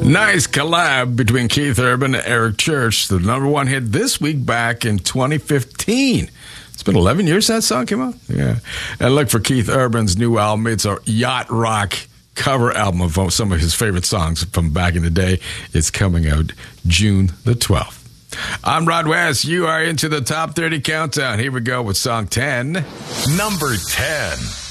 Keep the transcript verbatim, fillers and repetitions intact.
Nice collab between Keith Urban and Eric Church. The number one hit this week back in twenty fifteen. It's been eleven years since that song came out. Yeah. And look for Keith Urban's new album. It's a yacht rock cover album of some of his favorite songs from back in the day. It's coming out June the twelfth. I'm Rod West. You are into the Top thirty Countdown. Here we go with song ten. Number ten.